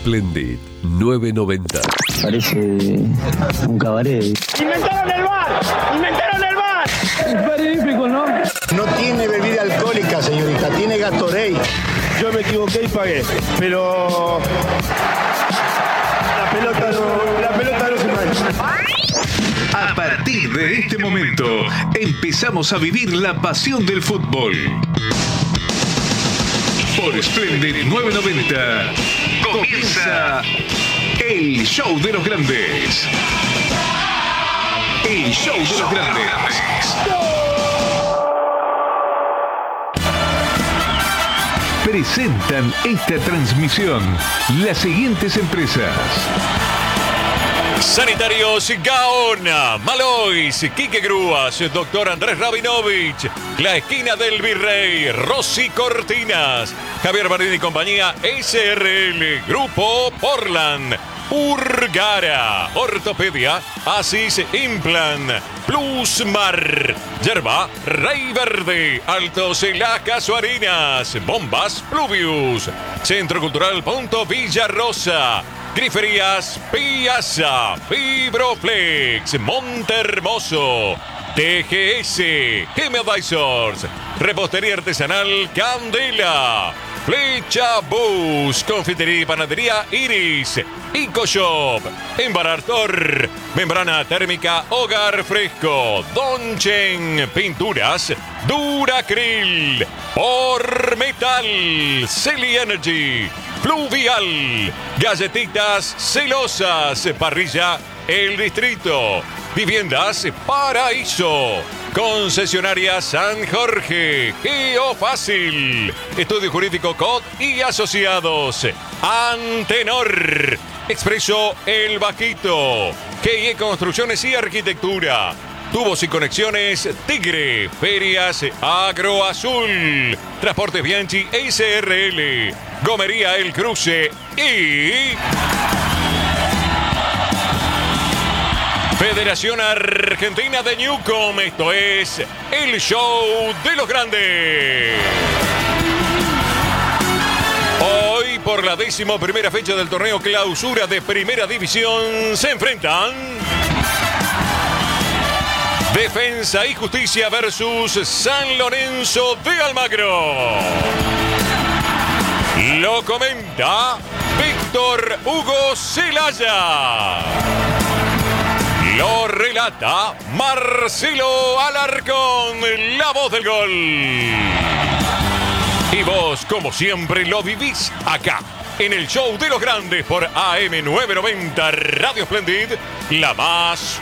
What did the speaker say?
Splendid 990. Parece un cabaret. ¡Inventaron el bar! ¡Inventaron el bar! Es magnífico, ¿no? No tiene bebida alcohólica, señorita, tiene Gatorade. Yo me equivoqué y pagué, pero la pelota no se mancha. A partir de este momento, empezamos a vivir la pasión del fútbol. Por Splendid 990, comienza el show de los grandes. El show de los grandes. Presentan esta transmisión las siguientes empresas: Sanitarios Gaona, Malois, Quique Grúas, Doctor Andrés Rabinovich, La Esquina del Virrey, Rossi Cortinas, Javier Marín y compañía, SRL, Grupo Portland, Urgara, Ortopedia, Asis Implant, Plusmar, Yerba, Rey Verde, Altos Las Casuarinas, Bombas Pluvius, Centro Cultural Punto Villarrosa, Griferías Piazza, Fibroflex, Montehermoso, TGS, Chemodizors, Repostería Artesanal Candela, Flecha Bus, Confitería y Panadería Iris, Icoshop, Embarartor, Membrana Térmica Hogar Fresco, Donchen, Pinturas, Duracril, Por Metal, Celi Energy, Pluvial, Galletitas Celosas, Parrilla El Distrito, Viviendas Paraíso, Concesionaria San Jorge, Geofácil, Estudio Jurídico COD y Asociados, Antenor, Expreso El Bajito, GIE Construcciones y Arquitectura, Tubos y Conexiones Tigre, Ferias Agro Azul, Transportes Bianchi SRL, Gomería El Cruce y Federación Argentina de Newcom. Esto es el show de los grandes. Hoy, por la 11ª fecha del torneo Clausura de Primera División, se enfrentan Defensa y Justicia versus San Lorenzo de Almagro. Lo comenta Víctor Hugo Celaya. Lo relata Marcelo Alarcón, la voz del gol. Y vos, como siempre, lo vivís acá, en el show de los grandes por AM 990 Radio Splendid, la más